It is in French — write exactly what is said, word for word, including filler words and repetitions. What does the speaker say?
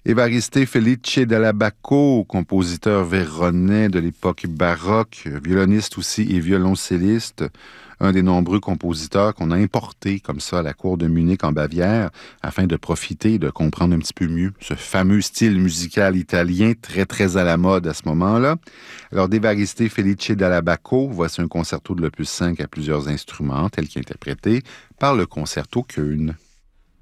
Évariste Felice Dall'Abaco, compositeur véronais de l'époque baroque, violoniste aussi et violoncelliste, un des nombreux compositeurs qu'on a importés comme ça à la cour de Munich en Bavière afin de profiter, de comprendre un petit peu mieux ce fameux style musical italien très très à la mode à ce moment-là. Alors d'Évariste Felice Dall'Abaco, voici un concerto de l'opus cinq à plusieurs instruments tel qu'interprété par le Concerto Köln.